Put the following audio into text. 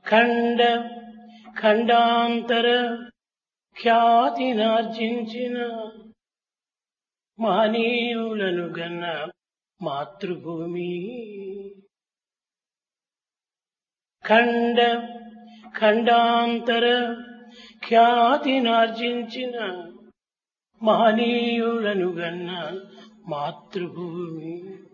ఖండ ఖండాంతర ఖ్యాతినార్జించిన మహనీయులను గన్న మాతృభూమి. ఖండ ఖండాంతర ఖ్యాతినార్జించిన మహనీయులను గన్న మాతృభూమి.